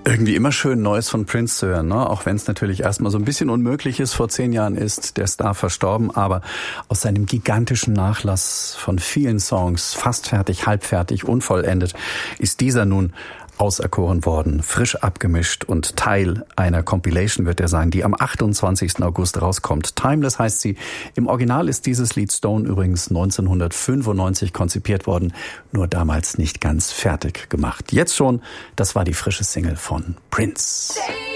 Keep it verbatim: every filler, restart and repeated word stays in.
Irgendwie immer schön Neues von Prince zu hören, ne? Auch wenn es natürlich erstmal so ein bisschen unmöglich ist. Vor zehn Jahren ist der Star verstorben, aber aus seinem gigantischen Nachlass von vielen Songs, fast fertig, halbfertig, unvollendet, ist dieser nun auserkoren worden, frisch abgemischt und Teil einer Compilation wird er sein, die am achtundzwanzigsten August rauskommt. Timeless heißt sie. Im Original ist dieses Lied Stone übrigens neunzehnhundertfünfundneunzig konzipiert worden, nur damals nicht ganz fertig gemacht. Jetzt schon, das war die frische Single von Prince.